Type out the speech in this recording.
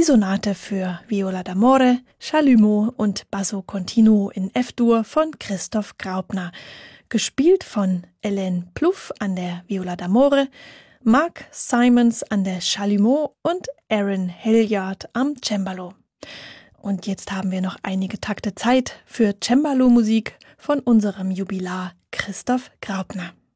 die Sonate für Viola d'Amore, Chalumeau und Basso Continuo in F-Dur von Christoph Graupner, gespielt von Hélène Plouffe an der Viola d'Amore, Mark Simons an der Chalumeau und Aaron Hilliard am Cembalo. Und jetzt haben wir noch einige Takte Zeit für Cembalo-Musik von unserem Jubilar Christoph Graupner.